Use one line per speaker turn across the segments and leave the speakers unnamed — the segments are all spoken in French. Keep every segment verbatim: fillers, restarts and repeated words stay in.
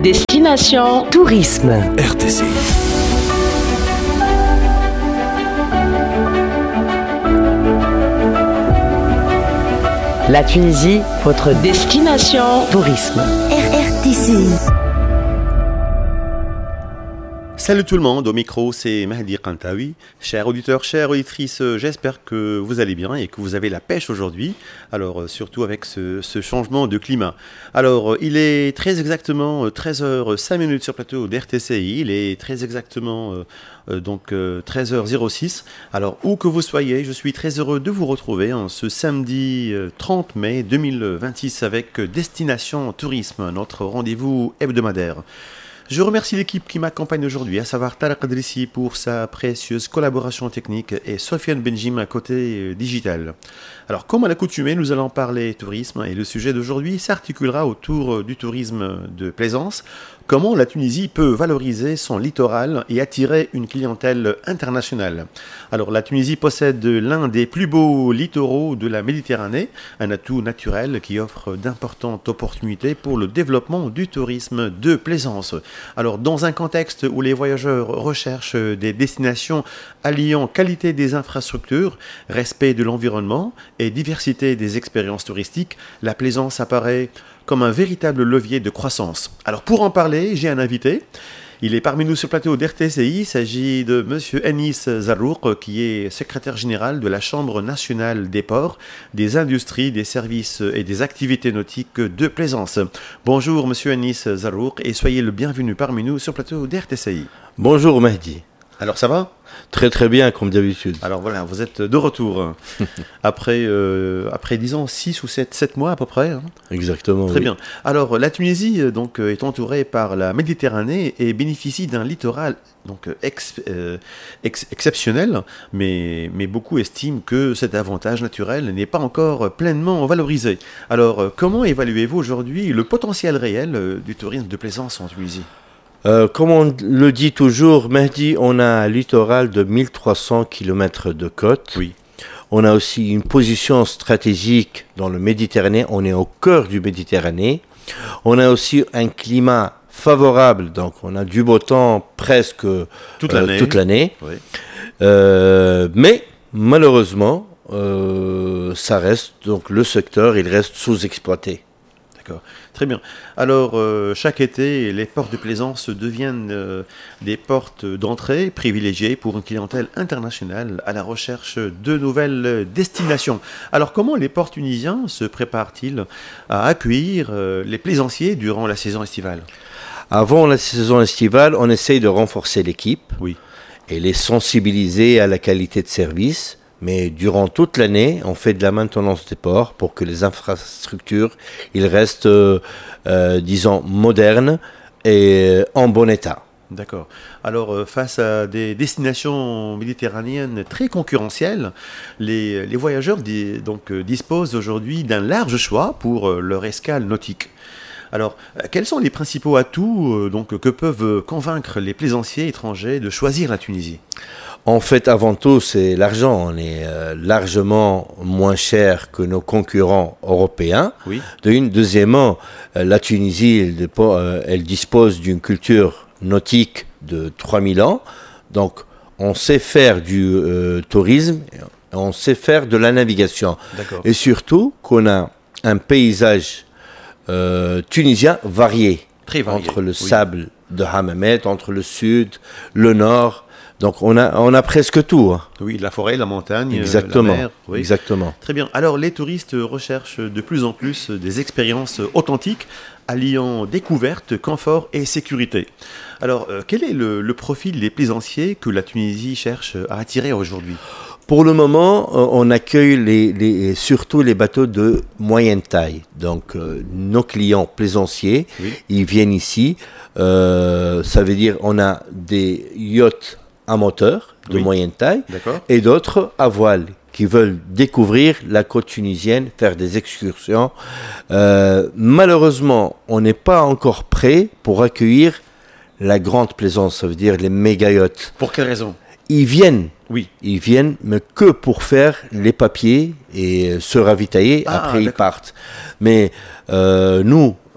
Destination Tourisme.
R T C.
La Tunisie, votre destination tourisme.
R T C.
Salut tout le monde, au micro c'est Mahdi Kantaoui. Chers auditeurs, chères auditrices, j'espère que vous allez bien et que vous avez la pêche aujourd'hui. Alors surtout avec ce, ce changement de climat. Alors il est très exactement treize heures cinq minutes sur plateau d'R T C I. Il est très exactement euh, donc euh, treize heures six. Alors où que vous soyez, je suis très heureux de vous retrouver en ce samedi trente mai deux mille vingt-six avec Destination Tourisme, notre rendez-vous hebdomadaire. Je remercie l'équipe qui m'accompagne aujourd'hui, à savoir Tarek Adrissi pour sa précieuse collaboration technique et Sofiane Benjim à côté digital. Alors, comme à l'accoutumée, nous allons parler tourisme et le sujet d'aujourd'hui s'articulera autour du tourisme de plaisance. Comment la Tunisie peut valoriser son littoral et attirer une clientèle internationale. Alors, la Tunisie possède l'un des plus beaux littoraux de la Méditerranée, un atout naturel qui offre d'importantes opportunités pour le développement du tourisme de plaisance. Alors, dans un contexte où les voyageurs recherchent des destinations alliant qualité des infrastructures, respect de l'environnement et diversité des expériences touristiques, la plaisance apparaît comme un véritable levier de croissance. Alors, pour en parler, j'ai un invité. Il est parmi nous sur le plateau d'R T C I. Il s'agit de Monsieur Anis Zarrouk, qui est secrétaire général de la Chambre nationale des ports, des industries, des services et des activités nautiques de plaisance. Bonjour Monsieur Anis Zarrouk et soyez le bienvenu parmi nous sur le plateau d'R T C I.
Bonjour Mahdi.
Alors ça va ?
Très très bien, comme d'habitude.
Alors voilà, vous êtes de retour. après, euh, après disons, six ou sept mois à peu près. Hein.
Exactement,
Très
oui. bien.
Alors, la Tunisie donc, est entourée par la Méditerranée et bénéficie d'un littoral donc, ex, euh, ex, exceptionnel, mais, mais beaucoup estiment que cet avantage naturel n'est pas encore pleinement valorisé. Alors, comment évaluez-vous aujourd'hui le potentiel réel du tourisme de plaisance en Tunisie ?
Euh, comme on le dit toujours, Mahdi, on a un littoral de mille trois cents kilomètres de côte.
Oui.
On a aussi une position stratégique dans le Méditerranée. On est au cœur du Méditerranée. On a aussi un climat favorable. Donc, on a du beau temps presque
toute
euh,
l'année.
Toute l'année.
Oui.
Euh, mais, malheureusement, euh, ça reste, donc le secteur, il reste sous-exploité.
D'accord, très bien. Alors, euh, chaque été, les ports de plaisance deviennent euh, des portes d'entrée privilégiées pour une clientèle internationale à la recherche de nouvelles destinations. Alors, comment les ports tunisiens se préparent-ils à accueillir euh, les plaisanciers durant la saison estivale ?
Avant la saison estivale, on essaye de renforcer l'équipe
oui.
et les sensibiliser à la qualité de service. Mais durant toute l'année, on fait de la maintenance des ports pour que les infrastructures ils restent, euh, euh, disons, modernes et en bon état.
D'accord. Alors, euh, face à des destinations méditerranéennes très concurrentielles, les, les voyageurs di- donc, euh, disposent aujourd'hui d'un large choix pour euh, leur escale nautique. Alors, euh, quels sont les principaux atouts euh, donc, que peuvent convaincre les plaisanciers étrangers de choisir la Tunisie ?
En fait, avant tout, c'est l'argent. On est euh, largement moins cher que nos concurrents européens.
Oui.
D'une, deuxièmement, euh, la Tunisie, elle, dépo- euh, elle dispose d'une culture nautique de trois mille ans. Donc, on sait faire du euh, tourisme, on sait faire de la navigation.
D'accord.
Et surtout, qu'on a un paysage euh, tunisien varié.
Très varié.
Entre le
oui.
sable de Hammamet, entre le sud, le nord. Donc on a, on a presque tout. Hein.
Oui, la forêt, la montagne,
Exactement.
la mer. Oui.
Exactement.
Très bien. Alors les touristes recherchent de plus en plus des expériences authentiques alliant découverte, confort et sécurité. Alors euh, quel est le, le profil des plaisanciers que la Tunisie cherche à attirer aujourd'hui ?
Pour le moment, euh, on accueille les, les, surtout les bateaux de moyenne taille. Donc euh, nos clients plaisanciers,
oui.
ils viennent ici. Euh, ça veut dire on a des yachts à moteur de
oui.
moyenne taille
D'accord.
et d'autres à voile qui veulent découvrir la côte tunisienne, faire des excursions. Euh, malheureusement, on n'est pas encore prêt pour accueillir la grande plaisance, ça veut dire les méga yachts.
Pour quelle raison ?
Ils viennent,
Oui.
ils viennent, mais que pour faire les papiers et se ravitailler.
Ah,
après, ils
d'accord.
partent. Mais euh, nous,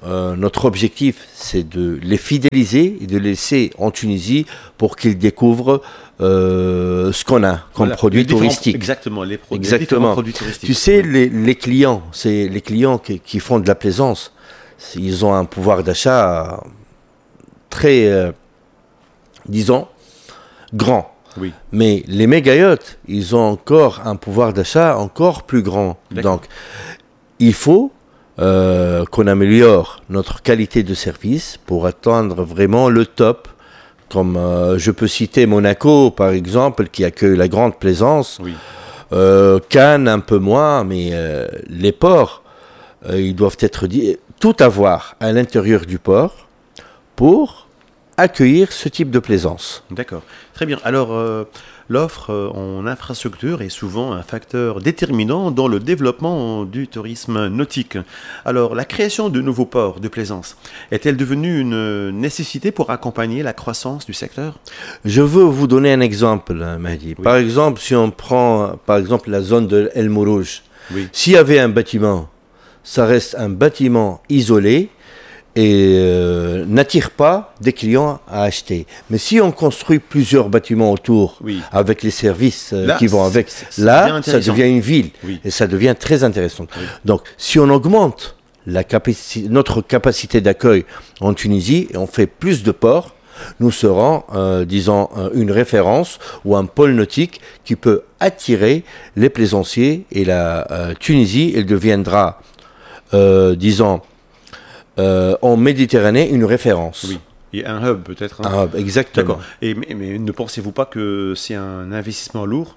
euh, notre objectif, c'est de les fidéliser et de les laisser en Tunisie pour qu'ils découvrent euh, ce qu'on a comme
Voilà,
produits
les différents-
touristiques.
Exactement, les, pro- les
Exactement.
différents produits touristiques.
Tu sais,
Oui.
les, les clients, c'est les clients qui, qui font de la plaisance. Ils ont un pouvoir d'achat très, euh, disons, grand.
Oui.
Mais les méga yachts, ils ont encore un pouvoir d'achat encore plus grand.
D'accord.
Donc, il faut euh, qu'on améliore notre qualité de service pour atteindre vraiment le top. Comme euh, je peux citer Monaco, par exemple, qui accueille la grande plaisance.
Oui.
Euh, Cannes, un peu moins, mais euh, les ports, euh, ils doivent être di- tout avoir à l'intérieur du port pour accueillir ce type de plaisance.
D'accord. Très bien. Alors, euh, l'offre euh, en infrastructure est souvent un facteur déterminant dans le développement du tourisme nautique. Alors, la création de nouveaux ports de plaisance est-elle devenue une nécessité pour accompagner la croissance du secteur?
Je veux vous donner un exemple, hein, Mahdi.
Oui.
Par exemple, si on prend par exemple la zone de El Mourouj,
Oui.
s'il y avait un bâtiment, ça reste un bâtiment isolé et euh, n'attire pas des clients à acheter. Mais si on construit plusieurs bâtiments autour,
Oui.
avec les services euh,
Là,
qui vont avec,
c'est- c'est- ça
là,
devient
ça
intéressant.
devient une ville.
Oui.
Et ça devient très intéressant.
Oui.
Donc, si on augmente la capaci- notre capacité d'accueil en Tunisie et on fait plus de ports, nous serons, euh, disons, euh, une référence ou un pôle nautique qui peut attirer les plaisanciers. Et la euh, Tunisie, elle deviendra, euh, disons, euh, en Méditerranée, une référence.
Oui. Et un hub peut-être. hein.
Ah, exactement.
D'accord. Et, mais, mais ne pensez-vous pas que c'est un investissement lourd?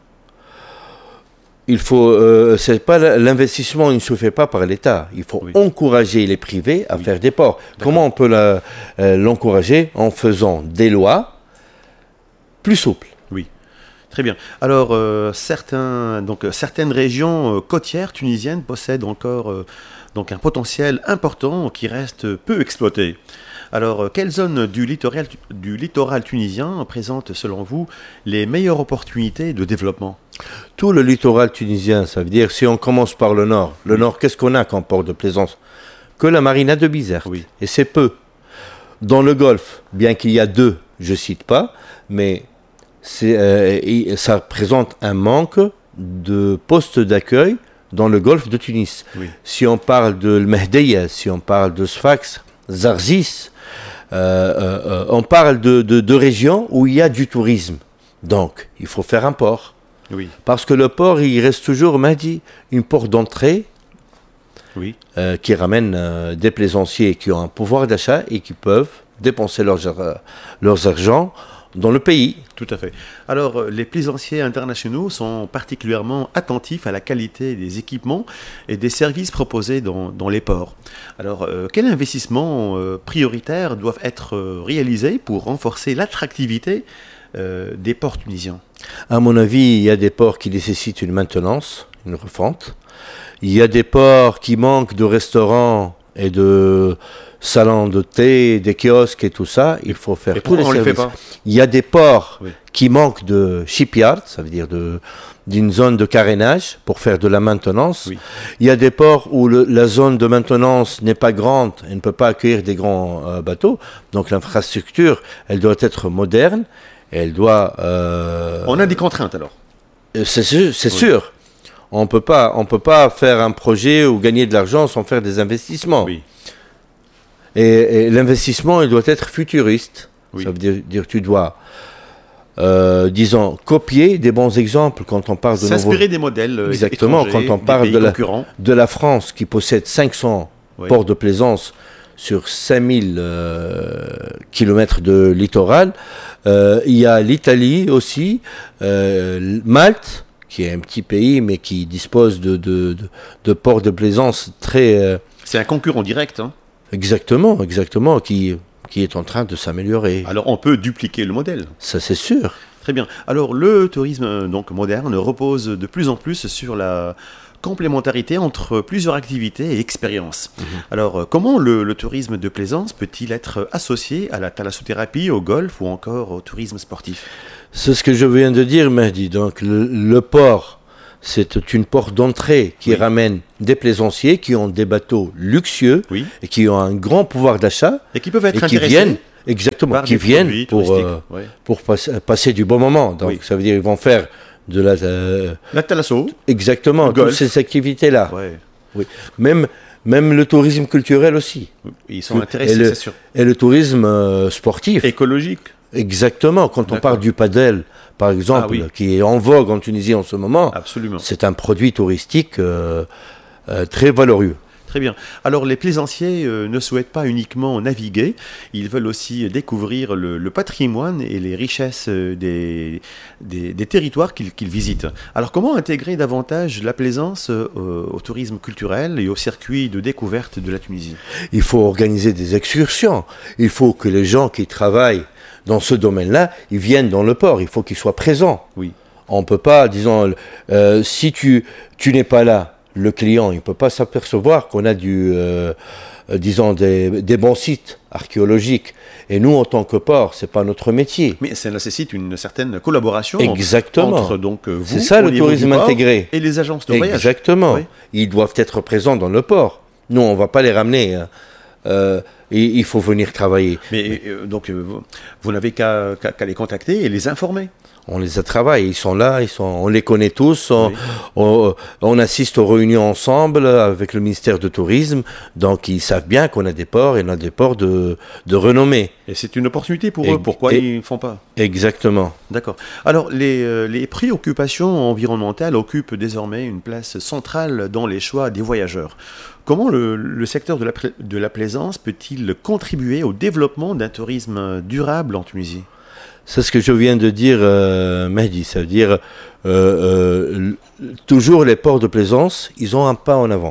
Il faut, euh, c'est pas l- l'investissement, il ne se fait pas par l'État. Il faut
Oui.
encourager les privés à
Oui.
faire des ports. Comment on peut la- euh, l'encourager? En faisant des lois plus souples.
Oui. Très bien. Alors, euh, certains, donc, euh, certaines régions euh, côtières tunisiennes possèdent encore euh, donc un potentiel important qui reste peu exploité. Alors, euh, quelle zone du littoral, du littoral tunisien présente, selon vous, les meilleures opportunités de développement?
Tout le littoral tunisien, ça veut dire, si on commence par le nord, le
Oui.
nord, qu'est-ce qu'on a comme port de plaisance? Que la marina de Bizerte.
Oui.
Et c'est peu. Dans le golfe, bien qu'il y a deux, je cite pas, mais c'est, euh, et ça présente un manque de postes d'accueil dans le golfe de Tunis.
Oui.
Si on parle de Mehdeya, si on parle de Sfax, Zarzis, euh, euh, euh, on parle de, de, de régions où il y a du tourisme. Donc, il faut faire un port.
Oui.
Parce que le port, il reste toujours, m'a dit, une porte d'entrée
Oui.
euh, qui ramène euh, des plaisanciers qui ont un pouvoir d'achat et qui peuvent dépenser leurs, euh, leurs argent dans le pays.
Tout à fait. Alors, euh, les plaisanciers internationaux sont particulièrement attentifs à la qualité des équipements et des services proposés dans, dans les ports. Alors, euh, quels investissements euh, prioritaires doivent être euh, réalisés pour renforcer l'attractivité euh, des ports tunisiens?
À mon avis, il y a des ports qui nécessitent une maintenance, une refonte. Il y a des ports qui manquent de restaurants et de salons de thé, des kiosques et tout ça. Il faut faire
Et
tous les
pourquoi on ne les fait
services.
pas?
Il y a des ports
Oui.
qui manquent de shipyard, ça veut dire de, d'une zone de carénage pour faire de la maintenance.
Oui.
Il y a des ports où le- la zone de maintenance n'est pas grande et ne peut pas accueillir des grands euh, bateaux. Donc l'infrastructure, elle doit être moderne. Elle doit. euh,
On a des contraintes alors.
euh, C'est sûr. C'est
Oui.
sûr. On peut pas, on peut pas faire un projet ou gagner de l'argent sans faire des investissements.
Oui.
Et, et l'investissement, il doit être futuriste.
Oui.
Ça veut dire, dire tu dois, euh, disons, copier des bons exemples quand on parle de nouveaux,
S'inspirer des modèles euh,
Exactement,
étrangers,
quand on
des
parle
pays
de la-
concurrents.
de la France qui possède cinq cents
Oui.
ports de plaisance sur cinq mille euh, kilomètres de littoral. Euh, il y a l'Italie aussi, euh, Malte, qui est un petit pays mais qui dispose de, de, de, de ports de plaisance très... euh,
C'est un concurrent direct. hein.
exactement, exactement, qui, qui est en train de s'améliorer.
Alors, on peut dupliquer le modèle.
Ça, c'est sûr.
Très bien. Alors, le tourisme euh, donc moderne repose de plus en plus sur la complémentarité entre plusieurs activités et expériences.
Mhm.
Alors, euh, comment le, le tourisme de plaisance peut-il être associé à la thalassothérapie, au golf ou encore au tourisme sportif?
C'est ce que je viens de dire, Mehdi. Donc, le, le port, c'est une porte d'entrée qui
Oui.
ramène des plaisanciers qui ont des bateaux luxueux
Oui.
et qui ont un grand pouvoir d'achat
Et qui peuvent être
et qui
intéressés
viennent, exactement,
par
qui
des
viennent
produits
pour,
touristiques.
euh,
Ouais.
pour passe- passer du bon moment. Donc
Oui.
ça veut dire qu'ils vont faire de la... euh,
La thalasso.
exactement,
Golf.
toutes ces activités-là.
Ouais.
Même, même le tourisme culturel aussi.
Ils sont
Que-
intéressés,
et le-
c'est sûr.
Et le tourisme euh, sportif.
Écologique.
Exactement. Quand on
D'accord.
parle du padel, par exemple,
Ah oui.
qui est en vogue en Tunisie en ce moment,
Absolument.
c'est un produit touristique euh, euh, très valeureux.
Très bien. Alors, les plaisanciers euh, ne souhaitent pas uniquement naviguer, ils veulent aussi découvrir le, le patrimoine et les richesses euh, des, des, des territoires qu'ils qu'ils visitent. Alors, comment intégrer davantage la plaisance euh, au tourisme culturel et au circuit de découverte de la Tunisie?
Il faut organiser des excursions. Il faut que les gens qui travaillent dans ce domaine-là, ils viennent dans le port. Il faut qu'ils soient présents.
Oui.
On ne peut pas, disons, euh, si tu, tu n'es pas là, le client, il ne peut pas s'apercevoir qu'on a du, euh, euh, disons, des, des bons sites archéologiques. Et nous, en tant que port, ce n'est pas notre métier.
Mais ça nécessite une certaine collaboration
Exactement.
entre donc, vous,
C'est ça
au
le
niveau
tourisme
du port,
intégré.
et les agences de voyage.
Exactement.
Oui.
Ils doivent être présents dans le port. Nous, on ne va pas les ramener. Hein. Euh, et il faut venir travailler.
Mais euh, donc, euh, vous, vous n'avez qu'à qu'à- qu'à les contacter et les informer.
On les a travaillés, ils sont là, ils sont, on les connaît tous, on,
Oui.
on, on assiste aux réunions ensemble avec le ministère du Tourisme, donc ils savent bien qu'on a des ports et on a des ports de, de renommée.
Et c'est une opportunité pour
Et-
eux. Pourquoi
et-
ils ne font pas?
Exactement.
D'accord. Alors, les, euh, les préoccupations environnementales occupent désormais une place centrale dans les choix des voyageurs. Comment le, le secteur de la, pla- de la plaisance peut-il contribuer au développement d'un tourisme durable en Tunisie?
C'est ce que je viens de dire, euh, Mehdi, ça veut dire euh, euh, l- toujours les ports de plaisance, ils ont un pas en avant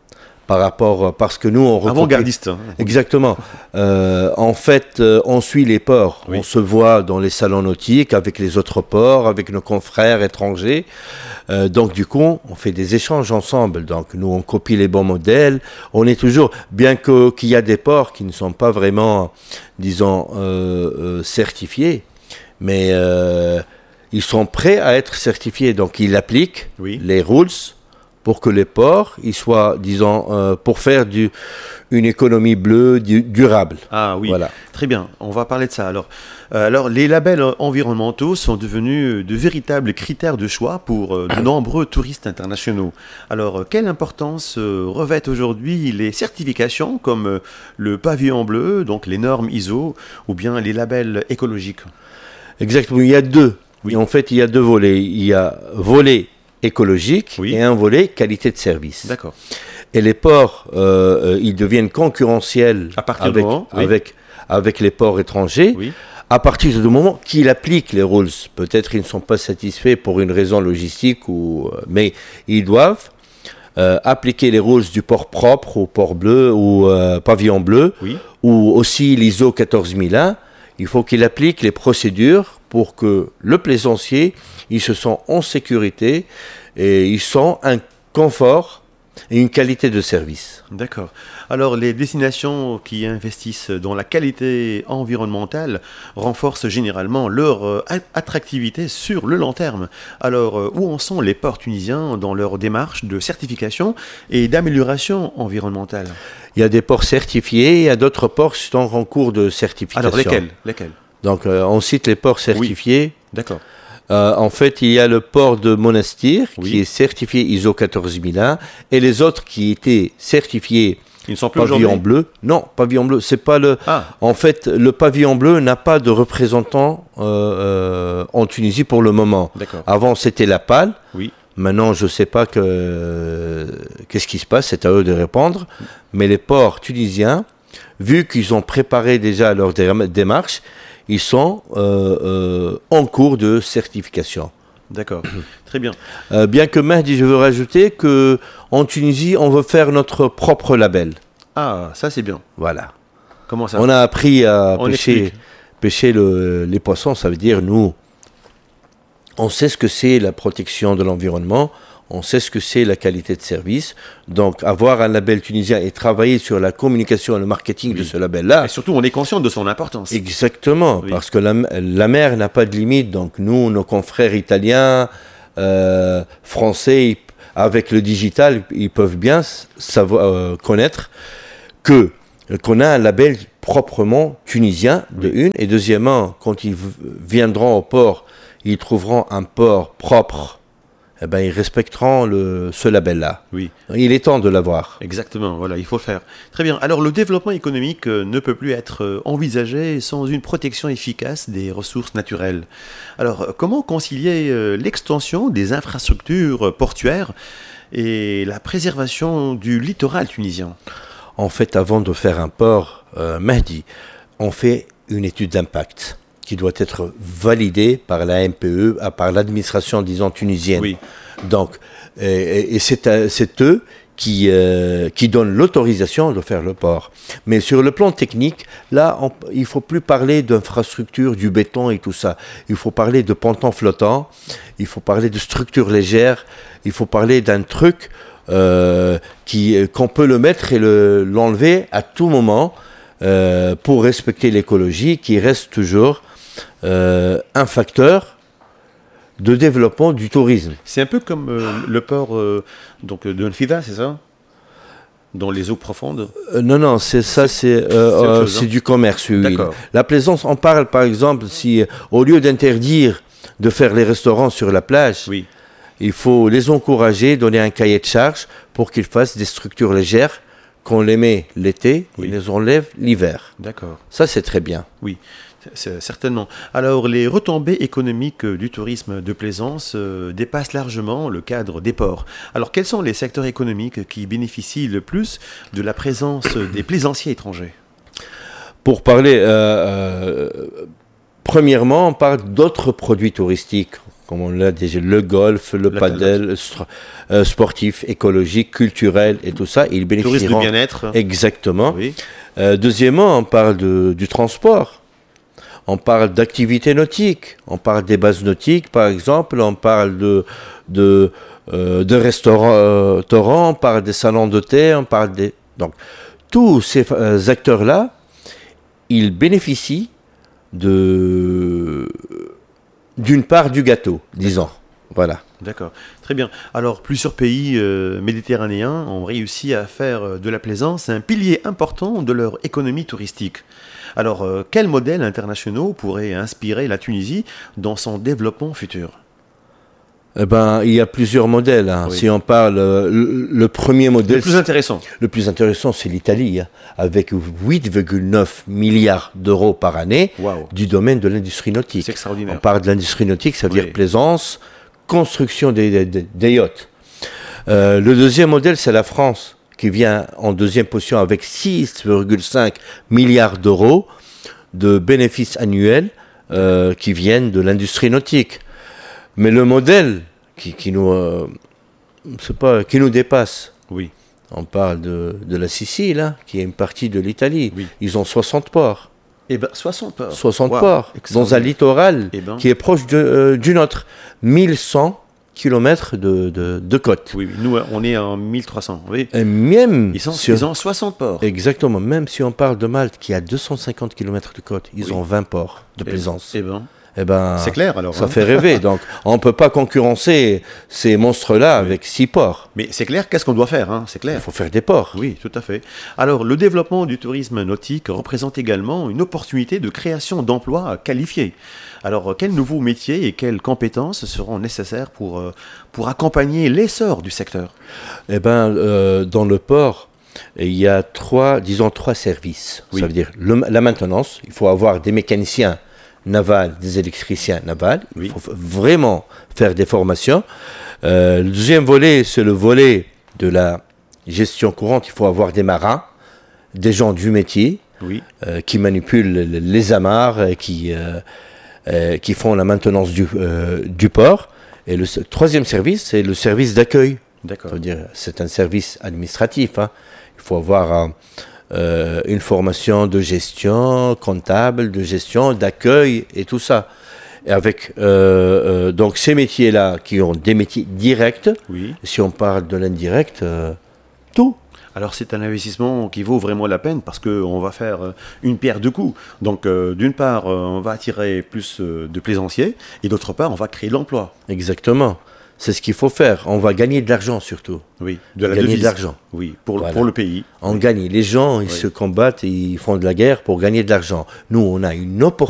par rapport, parce que nous on recopie-
Avant-gardiste. hein.
Exactement. Euh, en fait, euh, on suit les ports.
Oui.
On se voit dans les salons nautiques avec les autres ports, avec nos confrères étrangers. Euh, donc, du coup, on fait des échanges ensemble. Donc, nous, on copie les bons modèles. On est toujours, bien que qu'il y a des ports qui ne sont pas vraiment, disons, euh, euh, certifiés, mais euh, ils sont prêts à être certifiés. Donc, ils appliquent
Oui.
les rules pour que les ports, ils soient, disons, euh, pour faire du, une économie bleue du- durable.
Ah oui,
Voilà.
très bien, on va parler de ça. Alors, euh, alors les labels euh, environnementaux sont devenus de véritables critères de choix pour euh, de nombreux touristes internationaux. Alors, euh, quelle importance euh, revêtent aujourd'hui les certifications comme euh, le pavillon bleu, donc les normes I S O, ou bien les labels écologiques?
Exactement, il y a deux.
Oui.
Et en fait, il y a deux volets. Il y a volet écologique
Oui.
et un volet qualité de service.
D'accord.
Et les ports, euh, euh, ils deviennent concurrentiels
À partir du
avec,
moment, oui.
avec, avec les ports étrangers.
Oui.
À partir du moment qu'ils appliquent les rules, peut-être ils ne sont pas satisfaits pour une raison logistique, ou, euh, mais ils doivent euh, appliquer les rules du port propre au port bleu ou euh, pavillon bleu,
Oui.
ou aussi l'I S O quatorze mille un. Il faut qu'il applique les procédures pour que le plaisancier, il se sent en sécurité et il sent un confort et une qualité de service.
D'accord. Alors, les destinations qui investissent dans la qualité environnementale renforcent généralement leur euh, a- attractivité sur le long terme. Alors, euh, où en sont les ports tunisiens dans leur démarche de certification et d'amélioration environnementale?
Il y a des ports certifiés, il y a d'autres ports qui sont en cours de certification.
Alors, lesquels Lesquels
Donc, euh, on cite les ports certifiés.
D'accord.
Euh, en fait, il y a le port de Monastir
Oui.
qui est certifié I S O quatorze mille un et les autres qui étaient certifiés
Ils ne sont plus
pavillon
aujourd'hui
bleu. Non, pavillon bleu, c'est pas le.
Ah,
En fait, le pavillon bleu n'a pas de représentant euh, euh, en Tunisie pour le moment.
d'accord.
Avant, c'était la pâle.
Oui.
Maintenant, je ne sais pas que, euh, qu'est-ce qui se passe, c'est à eux de répondre. Mais les ports tunisiens, vu qu'ils ont préparé déjà leur dé- démarche, ils sont euh, euh, en cours de certification.
D'accord. Très bien.
Euh, bien que Mehdi, je veux rajouter que en Tunisie, on veut faire notre propre label.
Ah, ça c'est bien.
Voilà.
Comment ça?
On a appris à
On
pêcher,
explique.
pêcher le- les poissons, ça veut dire nous, on sait ce que c'est la protection de l'environnement, on sait ce que c'est la qualité de service. Donc avoir un label tunisien et travailler sur la communication et le marketing de
Oui.
ce label-là,
Et surtout, on est conscient de son importance.
exactement,
Oui.
parce que la, la mer n'a pas de limite. Donc nous, nos confrères italiens, euh, français, avec le digital, ils peuvent bien savoir, euh, connaître que qu'on a un label proprement tunisien, de
Oui.
une, et deuxièmement, quand ils v- viendront au port, ils trouveront un port propre, eh ben, ils respecteront le, ce label-là.
Oui,
Il est temps de l'avoir.
exactement, voilà, il faut le faire. Très bien. Alors, le développement économique euh, ne peut plus être euh, envisagé sans une protection efficace des ressources naturelles. Alors, euh, comment concilier euh, l'extension des infrastructures euh, portuaires et la préservation du littoral tunisien?
En fait, avant de faire un port, euh, Mahdi, on fait une étude d'impact qui doit être validée par la M P E, ah, par l'administration, disons, tunisienne.
Oui,
Donc, et, et- et c'est, à- c'est eux qui, euh, qui donnent l'autorisation de faire le port. Mais sur le plan technique, là, on- il ne faut plus parler d'infrastructure, du béton et tout ça. Il faut parler de pontons flottants, il faut parler de structures légères, il faut parler d'un truc euh, qui, qu'on peut le mettre et le, l'enlever à tout moment euh, pour respecter l'écologie, qui reste toujours euh, un facteur de développement du tourisme.
c'est un peu comme euh, le port euh, donc, euh, de Nfida, c'est ça? Dans les eaux profondes?
Euh, non, non, c'est ça, c'est, euh,
autre
euh,
chose,
c'est
hein.
du commerce, oui, oui.
D'accord.
La plaisance, on parle par exemple, si euh, au lieu d'interdire de faire les restaurants sur la plage,
Oui,
il faut les encourager, donner un cahier de charge pour qu'ils fassent des structures légères, qu'on les met l'été
Oui.
et les enlève l'hiver.
d'accord.
Ça, c'est très bien.
Oui, c'est- certainement. Alors, les retombées économiques euh, du tourisme de plaisance euh, dépassent largement le cadre des ports. Alors, quels sont les secteurs économiques qui bénéficient le plus de la présence des plaisanciers étrangers?
Pour parler, euh, euh, premièrement, on parle d'autres produits touristiques, comme on l'a déjà, le golf, le
La-
padel, str- euh, sportif, écologique, culturel et tout ça. Ils
Tourisme de
bénéficieront.
bien-être.
Exactement.
Oui,
Euh, deuxièmement, on parle de- du transport. On parle d'activités nautiques. On parle des bases nautiques, par exemple. On parle de, de, euh, de restaurants, euh, restaurants, on parle des salons de thé, on parle des... Donc, tous ces euh, acteurs-là, ils bénéficient de, d'une part du gâteau, disons. Voilà.
d'accord. Très bien. Alors, plusieurs pays euh, méditerranéens ont réussi à faire euh, de la plaisance un pilier important de leur économie touristique. Alors, euh, quels modèles internationaux pourraient inspirer la Tunisie dans son développement futur?
Eh ben, il y a plusieurs modèles, hein.
Oui.
Si on parle, euh, le, le premier modèle,
Le plus intéressant.
le plus intéressant, c'est l'Italie, hein, avec huit virgule neuf milliards d'euros par année
Waouh,
du domaine de l'industrie nautique.
c'est
On
extraordinaire.
parle de l'industrie nautique, ça veut
Oui.
dire plaisance, construction des, des- des yachts. Euh, le deuxième modèle, c'est la France, qui vient en deuxième position avec six virgule cinq milliards d'euros de bénéfices annuels euh, qui viennent de l'industrie nautique. Mais le modèle qui, qui nous, euh, c'est pas, qui nous dépasse,
Oui,
on parle de, de la Sicile, hein, qui est une partie de l'Italie.
Oui.
Ils ont soixante ports.
eh ben soixante ports.
soixante
Waouh,
ports, dans un
extraordinaire.
littoral
Eh ben.
qui est proche de, euh, du nôtre. mille cent kilomètres de, de, de côte.
Oui, oui, nous, euh, on est en mille trois cents. Oui.
Et même
Ils, sont,
sur-
ils ont soixante ports.
Exactement, même si on parle de Malte qui a deux cent cinquante kilomètres de côte, ils
Oui.
ont vingt ports de
Eh-
plaisance.
Eh ben,
Eh ben,
c'est clair alors.
ça
hein.
fait rêver. Donc, on ne peut pas concurrencer ces monstres-là
Oui.
avec six ports.
Mais c'est clair, qu'est-ce qu'on doit faire, hein, c'est
Il
clair.
faut faire des ports.
Oui, tout à fait. Alors, le développement du tourisme nautique représente également une opportunité de création d'emplois qualifiés. Alors, quels nouveaux métiers et quelles compétences seront nécessaires pour, euh, pour accompagner l'essor du secteur?
Eh ben, euh, dans le port, il y a trois, disons, trois services.
Oui.
Ça veut dire le- la maintenance. Il faut avoir des mécaniciens navals, des électriciens navals.
Oui.
Il faut f- vraiment faire des formations. Euh, le deuxième volet, c'est le volet de la gestion courante. Il faut avoir des marins, des gens du métier
Oui,
euh, qui manipulent le- le- les amarres, euh, qui, euh, euh, qui font la maintenance du, euh, du port. Et le s- troisième service, c'est le service d'accueil.
d'accord.
Ça veut dire, c'est un service administratif, hein. Il faut avoir un, euh, une formation de gestion comptable, de gestion, d'accueil et tout ça. Et avec euh, euh, donc ces métiers-là qui ont des métiers directs,
Oui.
si on parle de l'indirect, euh, tout.
Alors, c'est un investissement qui vaut vraiment la peine parce qu'on va faire euh, une pierre deux coups. Donc, euh, d'une part, euh, on va attirer plus euh, de plaisanciers et d'autre part, on va créer de l'emploi.
Exactement. C'est ce qu'il faut faire. On va gagner de l'argent surtout.
Oui, de la
gagner
devise.
de l'argent.
Oui, pour,
Voilà.
pour le pays.
On gagne. Les gens, ils
Oui.
se combattent, ils font de la guerre pour gagner de l'argent. Nous, on a une opportunité